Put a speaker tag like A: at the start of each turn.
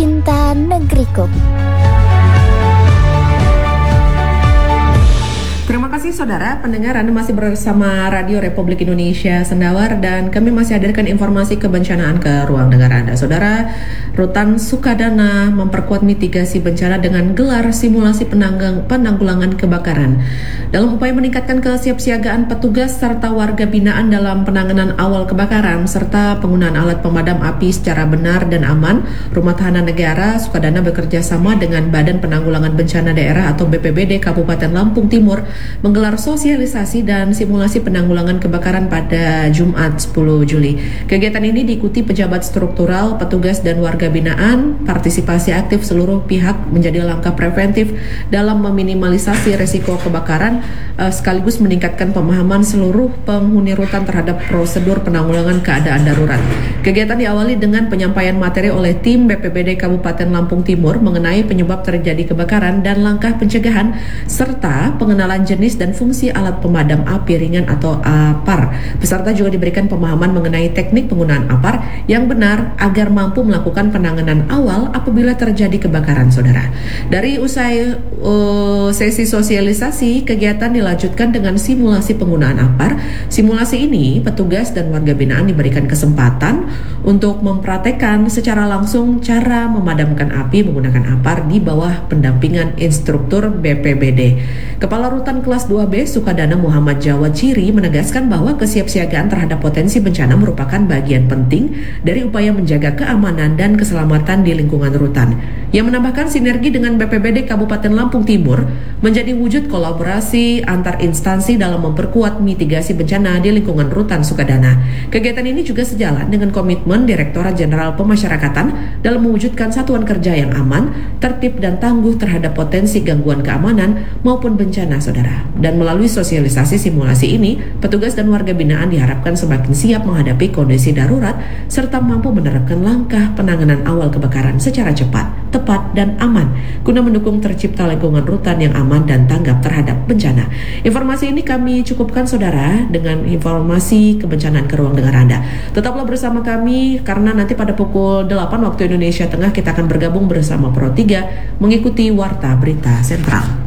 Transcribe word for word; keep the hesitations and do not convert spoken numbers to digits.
A: Cinta Negeriku.
B: Terima kasih saudara pendengar, Anda masih bersama Radio Republik Indonesia Sendawar dan kami masih hadirkan informasi kebencanaan ke ruang dengar Anda. Saudara, Rutan Sukadana memperkuat mitigasi bencana dengan gelar simulasi penanggang, penanggulangan kebakaran. Dalam upaya meningkatkan kesiapsiagaan petugas serta warga binaan dalam penanganan awal kebakaran serta penggunaan alat pemadam api secara benar dan aman, Rumah Tahanan Negara Sukadana bekerja sama dengan Badan Penanggulangan Bencana Daerah atau B P B D Kabupaten Lampung Timur menggelar sosialisasi dan simulasi penanggulangan kebakaran pada Jumat sepuluh Juli. Kegiatan ini diikuti pejabat struktural, petugas dan warga binaan. Partisipasi aktif seluruh pihak menjadi langkah preventif dalam meminimalisasi risiko kebakaran uh, sekaligus meningkatkan pemahaman seluruh penghuni rutan terhadap prosedur penanggulangan keadaan darurat. Kegiatan diawali dengan penyampaian materi oleh tim B P B D Kabupaten Lampung Timur mengenai penyebab terjadi kebakaran dan langkah pencegahan serta pengenalan jenis dan fungsi alat pemadam api ringan atau A P A R. Peserta juga diberikan pemahaman mengenai teknik penggunaan A P A R yang benar agar mampu melakukan penanganan awal apabila terjadi kebakaran, saudara. Dari usai uh, sesi sosialisasi, kegiatan dilanjutkan dengan simulasi penggunaan A P A R. Simulasi ini, petugas dan warga binaan diberikan kesempatan untuk mempraktekkan secara langsung cara memadamkan api menggunakan A P A R di bawah pendampingan instruktur B P B D. Kepala Rutan Kelas dua B Sukadana Muhammad Jawa Ciri menegaskan bahwa kesiapsiagaan terhadap potensi bencana merupakan bagian penting dari upaya menjaga keamanan dan keselamatan di lingkungan rutan. Ia menambahkan sinergi dengan B P B D Kabupaten Lampung Timur menjadi wujud kolaborasi antar instansi dalam memperkuat mitigasi bencana di lingkungan rutan Sukadana. Kegiatan ini juga sejalan dengan komitmen Direktorat Jenderal Pemasyarakatan dalam mewujudkan satuan kerja yang aman, tertib dan tangguh terhadap potensi gangguan keamanan maupun bencana, saudara. Dan melalui sosialisasi simulasi ini, petugas dan warga binaan diharapkan semakin siap menghadapi kondisi darurat serta mampu menerapkan langkah penanganan awal kebakaran secara cepat, tepat, dan aman guna mendukung tercipta lingkungan rutan yang aman dan tanggap terhadap bencana. Informasi ini kami cukupkan, saudara, dengan informasi kebencanaan ke ruang dengar Anda. Tetaplah bersama kami karena nanti pada pukul delapan waktu Indonesia Tengah kita akan bergabung bersama Pro tiga mengikuti Warta Berita Sentral.